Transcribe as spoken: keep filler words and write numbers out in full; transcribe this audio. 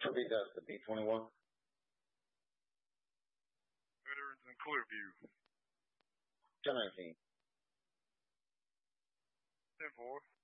Repeat that, the B twenty-one. Veterans in Clearview. ten nineteen. ten four.